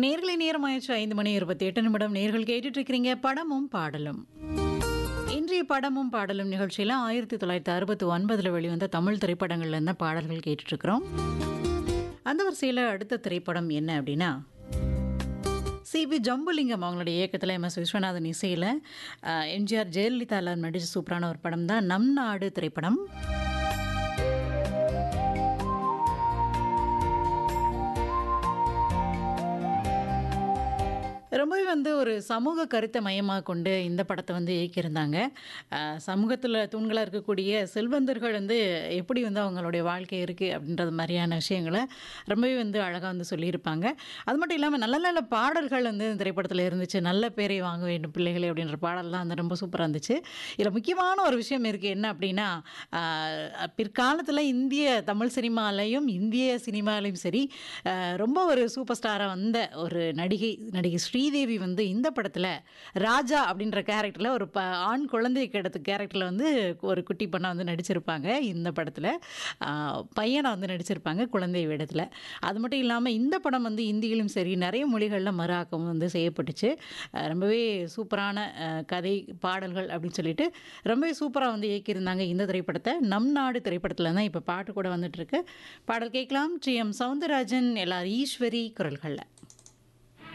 நேர்களை நேரமாயிடுச்சு 5 மணி 28 நிமிடம். நேர்கள் கேட்டுட்டு இருக்கிறீங்க படமும் பாடலும். இன்றைய படமும் பாடலும் நிகழ்ச்சியில் 1969 வெளிவந்த தமிழ் திரைப்படங்கள்ல இருந்த பாடல்கள் கேட்டுட்டு இருக்கிறோம். அந்த வரிசையில் அடுத்த திரைப்படம் என்ன அப்படின்னா சிபி ஜம்புலிங்கம் அவங்களுடைய இயக்கத்தில் எம்.எஸ். விஸ்வநாதன் இசையில் எம்ஜிஆர் ஜெயலலிதா எல்லாரும் நடிச்ச சூப்பரான ஒரு படம் தான் நம் நாடு திரைப்படம். ரொம்பவே ஒரு சமூக கருத்தை மையமாக கொண்டு இந்த படத்தை இயக்கியிருந்தாங்க. சமூகத்தில் தூண்களாக இருக்கக்கூடிய செல்வந்தர்கள் எப்படி அவங்களுடைய வாழ்க்கை இருக்குது அப்படின்றது மாதிரியான விஷயங்களை ரொம்பவே அழகாக சொல்லியிருப்பாங்க. அது மட்டும் இல்லாமல் நல்ல நல்ல பாடல்கள் இந்த திரைப்படத்தில் இருந்துச்சு. நல்ல பேரை வாங்க வேண்டும் பிள்ளைகளே அப்படின்ற பாடல்லாம் ரொம்ப சூப்பராக இருந்துச்சு. இதில் முக்கியமான ஒரு விஷயம் இருக்குது. என்ன அப்படின்னா பிற்காலத்தில் இந்திய தமிழ் சினிமாலையும் இந்திய சினிமாலையும் சரி ரொம்ப ஒரு சூப்பர் ஸ்டாராக வந்த ஒரு நடிகை ஸ்ரீதேவி இந்த படத்தில் ராஜா அப்படின்ற கேரக்டரில் ஒரு ஆண் குழந்தை கிடத்து கேரக்டரில் ஒரு குட்டி பொண்ணை நடிச்சிருப்பாங்க. இந்த படத்தில் பையனை நடிச்சிருப்பாங்க குழந்தை வேடத்தில். அது மட்டும் இல்லாமல் இந்த படம் இந்தியிலும் சரி நிறைய மொழிகளில் மறுஆக்கம் செய்யப்பட்டுச்சு. ரொம்பவே சூப்பரான கதை பாடல்கள் அப்படின்னு சொல்லிட்டு ரொம்பவே சூப்பராக இயக்கியிருந்தாங்க இந்த திரைப்படத்தை. நம் நாடு திரைப்படத்தில் தான் இப்போ பாட்டு கூட வந்துட்டுருக்கு. பாடல் கேட்கலாம். டி.எம். சௌந்தரராஜன், எல்.ஆர். ஈஸ்வரி குரல்களில்.